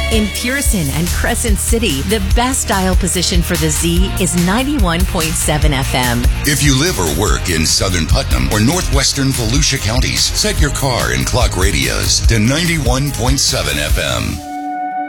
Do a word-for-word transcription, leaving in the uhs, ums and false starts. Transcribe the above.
In Pearson and Crescent City, the best dial position for the Z is ninety-one point seven F M. If you live or work in southern Putnam or northwestern Volusia counties, set your car and clock radios to ninety-one point seven F M.